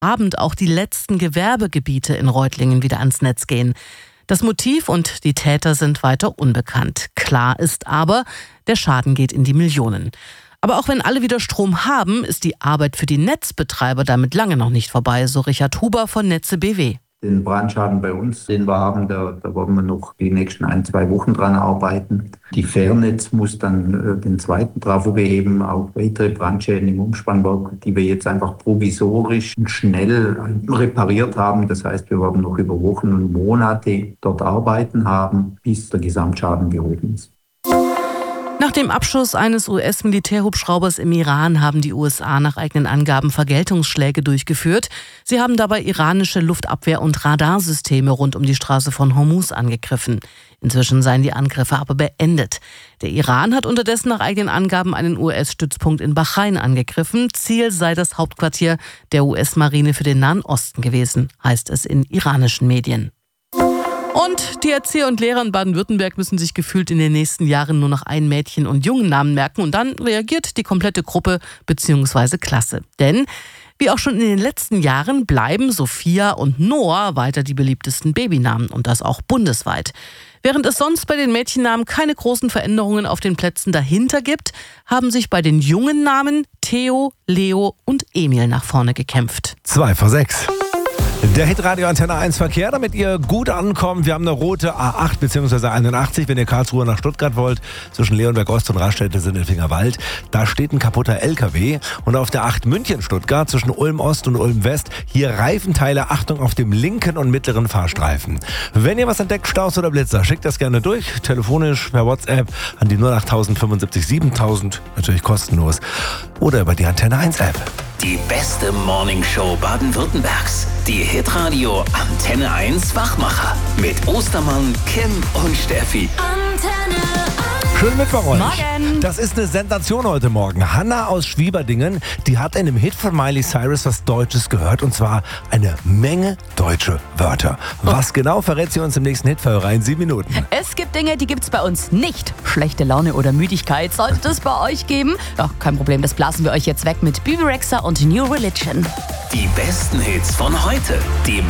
Abend auch die letzten Gewerbegebiete in Reutlingen wieder ans Netz gehen. Das Motiv und die Täter sind weiter unbekannt. Klar ist aber, der Schaden geht in die Millionen. Aber auch wenn alle wieder Strom haben, ist die Arbeit für die Netzbetreiber damit lange noch nicht vorbei, so Richard Huber von Netze BW. Den Brandschaden bei uns, den wir haben, da wollen wir noch die nächsten 1-2 Wochen dran arbeiten. Die Fairnetz muss dann den zweiten Trafo beheben, auch weitere Brandschäden im Umspannwerk, die wir jetzt einfach provisorisch und schnell repariert haben. Das heißt, wir werden noch über Wochen und Monate dort arbeiten haben, bis der Gesamtschaden behoben ist. Nach dem Abschuss eines US-Militärhubschraubers im Iran haben die USA nach eigenen Angaben Vergeltungsschläge durchgeführt. Sie haben dabei iranische Luftabwehr- und Radarsysteme rund um die Straße von Hormuz angegriffen. Inzwischen seien die Angriffe aber beendet. Der Iran hat unterdessen nach eigenen Angaben einen US-Stützpunkt in Bahrain angegriffen. Ziel sei das Hauptquartier der US-Marine für den Nahen Osten gewesen, heißt es in iranischen Medien. Und die Erzieher und Lehrer in Baden-Württemberg müssen sich gefühlt in den nächsten Jahren nur noch einen Mädchen- und Jungennamen merken und dann reagiert die komplette Gruppe bzw. Klasse. Denn wie auch schon in den letzten Jahren bleiben Sophia und Noah weiter die beliebtesten Babynamen und das auch bundesweit. Während es sonst bei den Mädchennamen keine großen Veränderungen auf den Plätzen dahinter gibt, haben sich bei den jungen Namen Theo, Leo und Emil nach vorne gekämpft. 2 vor 6. Der Hitradio Antenne 1 Verkehr, damit ihr gut ankommt. Wir haben eine rote A8 bzw. 81, wenn ihr Karlsruhe nach Stuttgart wollt, zwischen Leonberg Ost und Raststätte Sindelfingerwald. Da steht ein kaputter LKW. Und auf der 8 München-Stuttgart zwischen Ulm Ost und Ulm West, hier Reifenteile, Achtung, auf dem linken und mittleren Fahrstreifen. Wenn ihr was entdeckt, Staus oder Blitzer, schickt das gerne durch, telefonisch, per WhatsApp an die 08000 75 7000, natürlich kostenlos, oder über die Antenne 1 App. Die beste Morningshow Baden-Württembergs. Die Hitradio Antenne 1 Wachmacher. Mit Ostermann, Kim und Steffi. Antenne 1. Schönen Mittwoch euch. Morgen. Das ist eine Sensation heute Morgen. Hanna aus Schwieberdingen, die hat in dem Hit von Miley Cyrus was Deutsches gehört. Und zwar eine Menge deutsche Wörter. Was genau, verrät sie uns im nächsten Hitverhör in 7 Minuten. Es gibt Dinge, die gibt's bei uns nicht. Schlechte Laune oder Müdigkeit sollte es bei euch geben. Ja, kein Problem, das blasen wir euch jetzt weg mit Bibi Rexha und New Religion. Die besten Hits von heute. Die